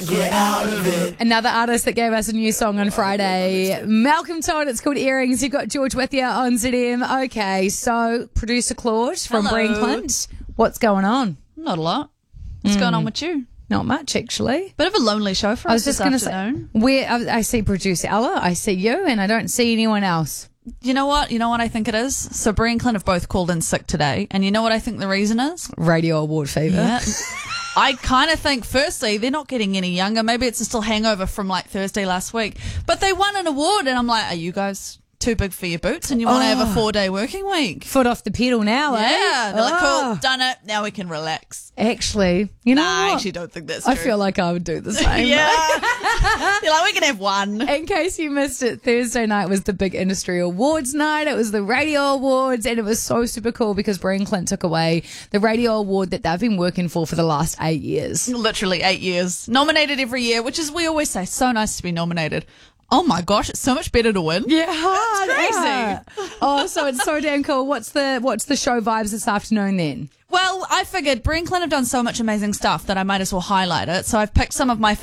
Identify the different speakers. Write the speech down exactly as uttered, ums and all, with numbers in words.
Speaker 1: get out of it.
Speaker 2: Another artist that gave us a new song on Friday, Malcolm Todd. It's called Earrings. You've got George with you on Z M. Okay, so producer Claude from
Speaker 3: Hello.
Speaker 2: Breen Clint. What's going on?
Speaker 3: Not a lot. What's
Speaker 2: Mm.
Speaker 3: going on with you?
Speaker 2: Not much, actually.
Speaker 3: Bit of a lonely show for us
Speaker 2: I was just
Speaker 3: this
Speaker 2: going to say,
Speaker 3: afternoon.
Speaker 2: where I, I see producer Ella, I see you, and I don't see anyone else.
Speaker 3: You know what? You know what I think it is? So Bree and Clint have both called in sick today. And you know what I think the reason is?
Speaker 2: Radio Award fever.
Speaker 3: Yeah. I kind of think, firstly, they're not getting any younger. Maybe it's still hangover from like Thursday last week. But they won an award, and I'm like, are you guys too big for your boots and you want to have a four-day working week?
Speaker 2: Foot off the pedal now, eh?
Speaker 3: Yeah. They're like, cool,
Speaker 2: Oh.
Speaker 3: done it. Now we can relax.
Speaker 2: Actually, you know
Speaker 3: Nah, I
Speaker 2: what?
Speaker 3: actually don't think that's
Speaker 2: I
Speaker 3: true.
Speaker 2: feel like I would do the same.
Speaker 3: Yeah. They're like, we can have one.
Speaker 2: In case you missed it, Thursday night was the big industry awards night. It was the radio awards, and it was so super cool because Breen Clint took away the radio award that they've been working for for the last eight years.
Speaker 3: Literally eight years. Nominated every year, which is, we always say, so nice to be nominated. Oh my gosh, it's so much better to win.
Speaker 2: Yeah, hard.
Speaker 3: crazy.
Speaker 2: yeah. Oh, so it's so damn cool. What's the what's the show vibes this afternoon then?
Speaker 3: Well, I figured Bree and Clint have done so much amazing stuff that I might as well highlight it. So I've picked some of my